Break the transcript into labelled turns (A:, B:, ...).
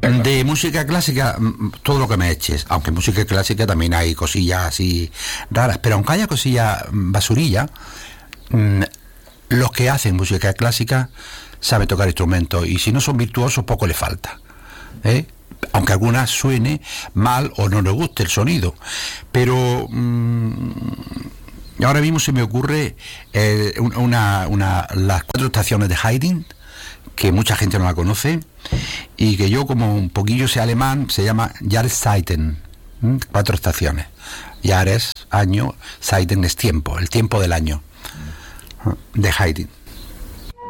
A: De música clásica, todo lo que me eches, aunque en música clásica también hay cosillas así raras, pero aunque haya cosillas basurilla, los que hacen música clásica saben tocar instrumentos, y si no son virtuosos, poco les falta, aunque algunas suene mal o no les guste el sonido. Pero ahora mismo se me ocurre las 4 estaciones de Haydn, que mucha gente no la conoce, y que yo, como un poquillo sé alemán, se llama Jahreszeiten, 4 estaciones. Jahr es año, Zeiten es tiempo, el tiempo del año, de Haydn.